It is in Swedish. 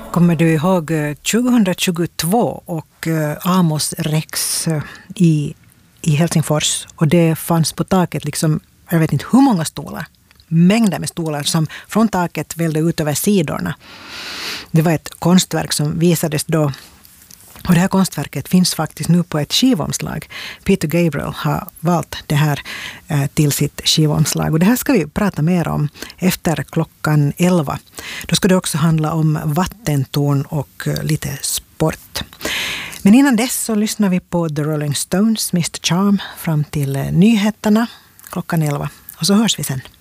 Kommer du ihåg 2022 och Amos Rex i Helsingfors, och det fanns på taket liksom, jag vet inte hur många stolar, mängder med stolar som från taket vällde ut över sidorna. Det var ett konstverk som visades då, och det här konstverket finns faktiskt nu på ett skivomslag. Peter Gabriel har valt det här till sitt skivomslag, och det här ska vi prata mer om efter klockan 11. Då ska det också handla om vattentorn och lite sport. Men innan dess så lyssnar vi på The Rolling Stones, Mr. Charm, fram till nyheterna klockan 11. Och så hörs vi sen.